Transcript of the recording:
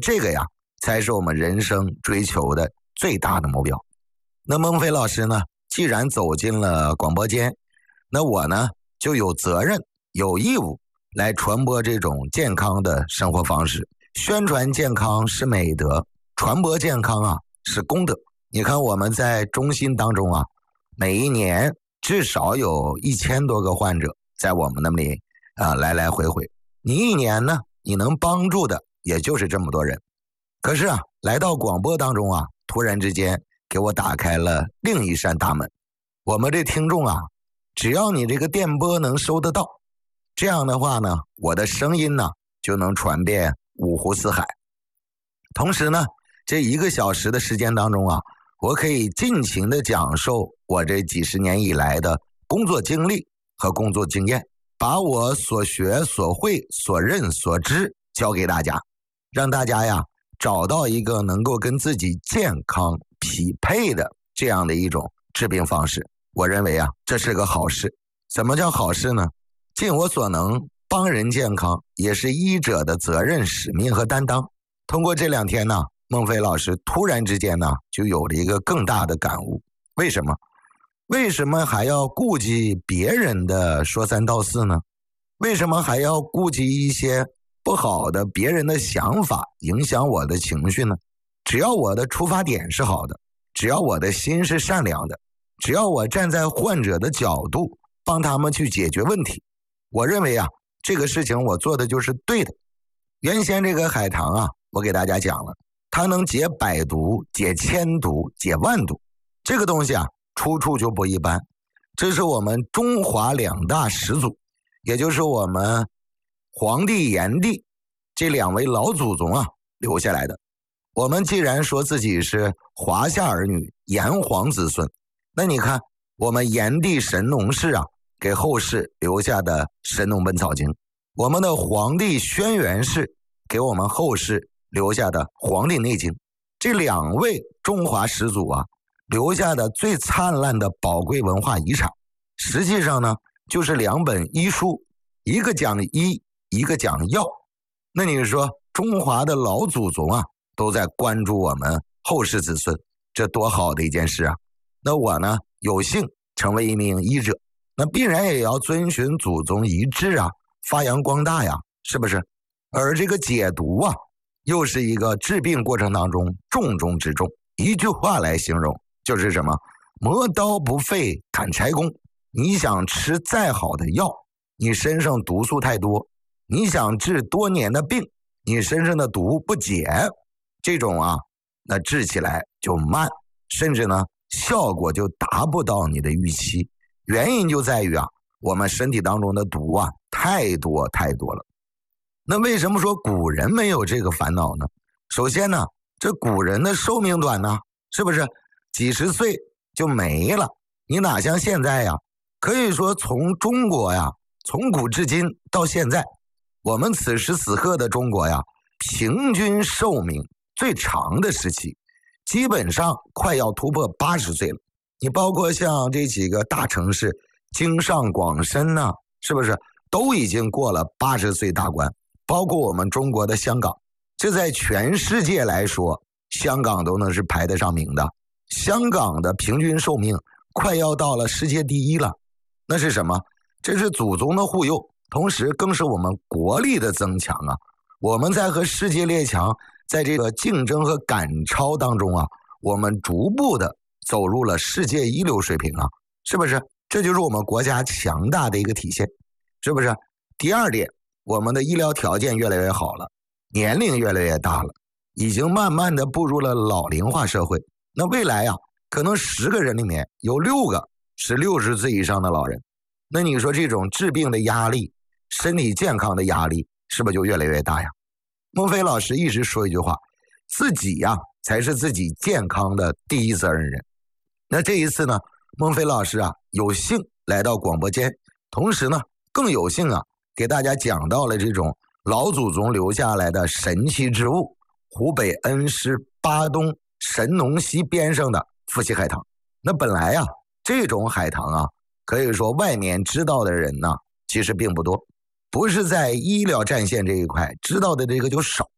这个呀，才是我们人生追求的最大的目标。那孟非老师呢，既然走进了广播间，那我呢就有责任有义务来传播这种健康的生活方式。宣传健康是美德，传播健康啊是功德。你看我们在中心当中啊，每一年至少有1000多个患者在我们那里来来回回。你一年呢，你能帮助的也就是这么多人。可是啊，来到广播当中啊，突然之间给我打开了另一扇大门。我们这听众啊，只要你这个电波能收得到，这样的话呢，我的声音呢就能传遍五湖四海。同时呢，这1个小时的时间当中啊，我可以尽情的讲授我这几十年以来的工作经历和工作经验，把我所学所会所认所知教给大家，让大家呀找到一个能够跟自己健康匹配的这样的一种治病方式。我认为啊，这是个好事。怎么叫好事呢？尽我所能帮人健康，也是医者的责任使命和担当。通过这2天呢，孟非老师突然之间呢就有了一个更大的感悟。为什么？为什么还要顾及别人的说三道四呢？为什么还要顾及一些不好的别人的想法影响我的情绪呢？只要我的出发点是好的，只要我的心是善良的，只要我站在患者的角度帮他们去解决问题，我认为啊，这个事情我做的就是对的。原先这个海棠啊，我给大家讲了，它能解100毒，解1000毒，解万毒。这个东西啊，出处就不一般。这是我们中华2大始祖，也就是我们黄帝、炎帝这2位老祖宗啊留下来的。我们既然说自己是华夏儿女，炎黄子孙，那你看我们炎帝神农氏啊，给后世留下的《神农本草经》，我们的黄帝轩辕氏给我们后世留下的《黄帝内经》，这2位中华始祖啊留下的最灿烂的宝贵文化遗产，实际上呢就是2本医书，一个讲医，一个讲药。那你说中华的老祖宗啊都在关注我们后世子孙，这多好的一件事啊。那我呢有幸成为一名医者，那必然也要遵循祖宗遗志啊，发扬光大呀，是不是？而这个解毒啊，又是一个治病过程当中重中之重。一句话来形容，就是什么？磨刀不费砍柴工。你想吃再好的药，你身上毒素太多；你想治多年的病，你身上的毒不解，这种啊，那治起来就慢，甚至呢效果就达不到你的预期。原因就在于啊，我们身体当中的毒啊太多太多了。那为什么说古人没有这个烦恼呢？首先呢，这古人的寿命短呢，是不是几十岁就没了？你哪像现在呀？可以说从中国呀，从古至今到现在，我们此时此刻的中国呀，平均寿命最长的时期基本上快要突破80岁了。你包括像这几个大城市，京上广深呢，是不是都已经过了80岁大关？包括我们中国的香港，这在全世界来说，香港都能是排得上名的。香港的平均寿命快要到了世界第1了。那是什么？这是祖宗的护佑，同时更是我们国力的增强啊。我们在和世界列强在这个竞争和赶超当中啊，我们逐步的走入了世界一流水平啊，是不是？这就是我们国家强大的一个体现，是不是？第2点，我们的医疗条件越来越好了，年龄越来越大了，已经慢慢的步入了老龄化社会。那未来啊，可能10个人里面有6个是60岁以上的老人。那你说这种治病的压力，身体健康的压力，是不是就越来越大呀？孟非老师一直说一句话，自己呀才是自己健康的第一责任人。那这一次呢，孟非老师啊有幸来到广播间，同时呢更有幸啊给大家讲到了这种老祖宗留下来的神奇之物——湖北恩施巴东神农溪边上的伏羲海棠。那本来啊这种海棠啊，可以说外面知道的人呢其实并不多，不是在医疗战线这一块知道的这个就少。